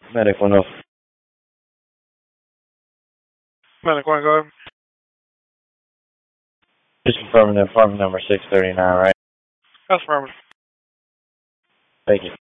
Medic 10. Medic 1, go ahead. Just confirming the apartment number 639, right? That's affirmative. Thank you.